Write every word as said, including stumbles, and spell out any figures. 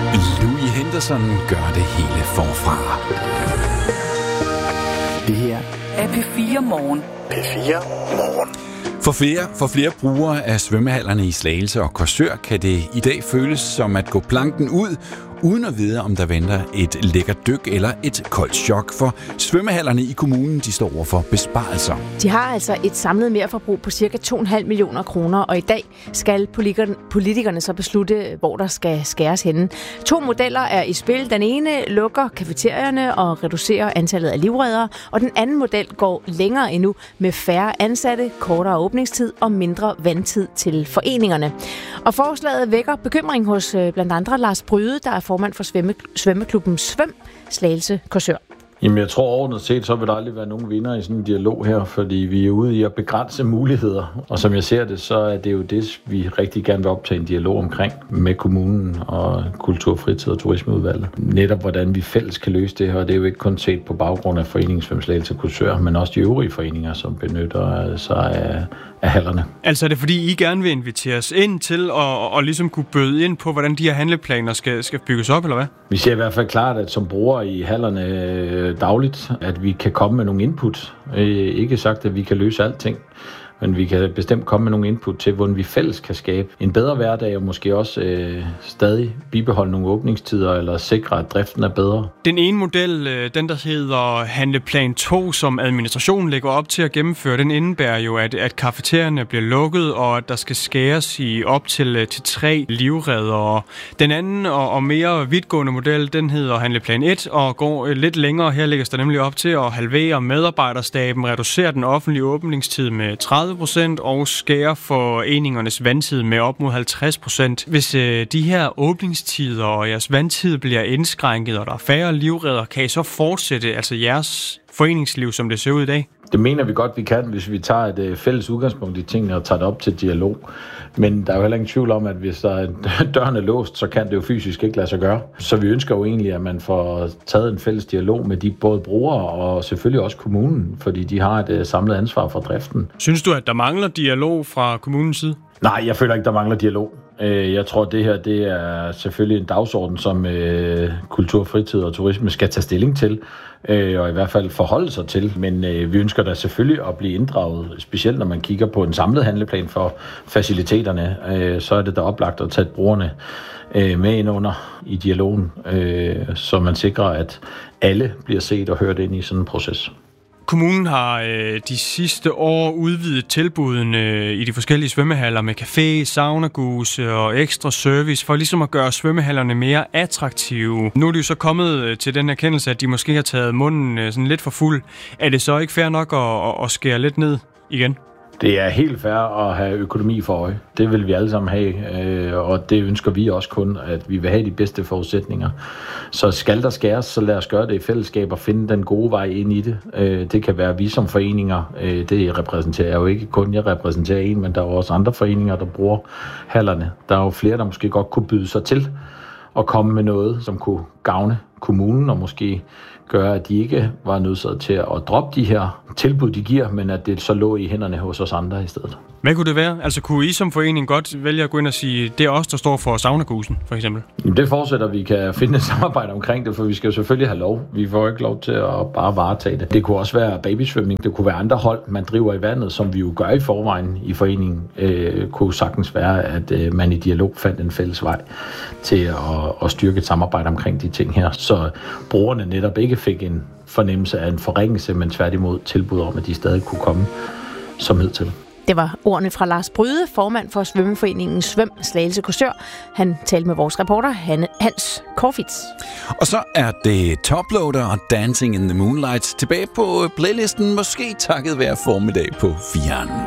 Louis Henderson gør det hele forfra. Det her er P fire Morgen. P fire Morgen. For flere, for flere brugere af svømmehallerne i Slagelse og Korsør kan det i dag føles som at gå planken ud, uden at vide, om der venter et lækkert dyk eller et koldt chok, for svømmehallerne i kommunen de står over for besparelser. De har altså et samlet merforbrug på cirka to komma fem millioner kroner, og i dag skal politikerne så beslutte, hvor der skal skæres henne. To modeller er i spil. Den ene lukker kafeterierne og reducerer antallet af livreddere, og den anden model går længere endnu med færre ansatte, kortere åbningstid og mindre vandtid til foreningerne. Og forslaget vækker bekymring hos blandt andre Lars Bryde, der er formand for svømme, svømmeklubben Svøm, Slagelse Korsør. Jamen, jeg tror overordnet set, så vil der aldrig være nogen vinder i sådan en dialog her, fordi vi er ude i at begrænse muligheder. Og som jeg ser det, så er det jo det, vi rigtig gerne vil optage en dialog omkring med kommunen og Kultur-, Fritid- og Turismeudvalget. Netop hvordan vi fælles kan løse det her, og det er jo ikke kun set på baggrund af foreningen Svøm Slagelse Korsør, men også de øvrige foreninger, som benytter sig af, af hallerne. Altså er det fordi, I gerne vil invitere os ind til at, at ligesom kunne bøde ind på, hvordan de her handleplaner skal, skal bygges op, eller hvad? Vi ser i hvert fald klart, at som brugere i hallerne dagligt, at vi kan komme med nogle input. Ikke sagt, at vi kan løse alting, men vi kan bestemt komme med nogle input til, hvordan vi fælles kan skabe en bedre hverdag, og måske også øh, stadig bibeholde nogle åbningstider, eller sikre, at driften er bedre. Den ene model, den der hedder Handleplan to, som administrationen lægger op til at gennemføre, den indebærer jo, at, at kafeterierne bliver lukket, og at der skal skæres i op til, til tre livreddere. Den anden og, og mere vidtgående model, den hedder Handleplan et, og går lidt længere. Her lægges der nemlig op til at halvere medarbejderstaben, reducere den offentlige åbningstid med tredive procent og skære foreningernes vandtid med op mod halvtreds procent. Hvis øh, de her åbningstider og jeres vandtid bliver indskrænket, og der er færre livredder, kan I så fortsætte altså jeres foreningsliv, som det ser ud i dag? Det mener vi godt, vi kan, hvis vi tager et øh, fælles udgangspunkt i tingene og tager det op til dialog. Men der er jo heller ingen tvivl om, at hvis der er døren er låst, så kan det jo fysisk ikke lade sig gøre. Så vi ønsker jo egentlig, at man får taget en fælles dialog med de både brugere og selvfølgelig også kommunen, fordi de har et øh, samlet ansvar for driften. Synes du, at der mangler dialog fra kommunens side? Nej, jeg føler ikke, der mangler dialog. Jeg tror, det her det er selvfølgelig en dagsorden, som øh, Kultur, Fritid og Turisme skal tage stilling til, øh, og i hvert fald forholde sig til. Men øh, vi ønsker da selvfølgelig at blive inddraget, specielt når man kigger på en samlet handleplan for faciliteterne. Øh, så er det da oplagt at tage brugerne øh, med ind under i dialogen, øh, så man sikrer, at alle bliver set og hørt ind i sådan en proces. Kommunen har øh, de sidste år udvidet tilbudene øh, i de forskellige svømmehaller med café, saunaguse og ekstra service for ligesom at gøre svømmehallerne mere attraktive. Nu er de jo så kommet øh, til den erkendelse, at de måske har taget munden øh, sådan lidt for fuld. Er det så ikke fair nok at, at, at skære lidt ned igen? Det er helt fair at have økonomi for øje. Det vil vi alle sammen have, og det ønsker vi også kun, at vi vil have de bedste forudsætninger. Så skal der skæres, så lad os gøre det i fællesskab og finde den gode vej ind i det. Det kan være vi som foreninger. Det repræsenterer jeg jo ikke kun. Jeg repræsenterer en, men der er også andre foreninger, der bruger hallerne. Der er jo flere, der måske godt kunne byde sig til at komme med noget, som kunne gavne kommunen og måske gøre, at de ikke var nødsaget til at droppe de her tilbud, de giver, men at det så lå i hænderne hos os andre i stedet. Hvad kunne det være? Altså kunne I som forening godt vælge at gå ind og sige, det er os, der står for saunagusen, for eksempel? Jamen, det fortsætter, vi kan finde et samarbejde omkring det, for vi skal jo selvfølgelig have lov. Vi får ikke lov til at bare varetage det. Det kunne også være babysvømning, det kunne være andre hold, man driver i vandet, som vi jo gør i forvejen i foreningen. Øh, kunne sagtens være, at øh, man i dialog fandt en fælles vej til at, at styrke et samarbejde omkring de ting her, så brugerne netop ikke fik en fornemmelse af en forringelse, men tværtimod tilbud om, at de stadig kunne komme som hidtil. Det var ordene fra Lars Bryde, formand for svømmeforeningen Svøm Slagelse Korsør. Han talte med vores reporter Hanne, Hans Korfitz. Og så er det Toploader og Dancing in the Moonlight tilbage på playlisten, måske takket være formiddag på firen.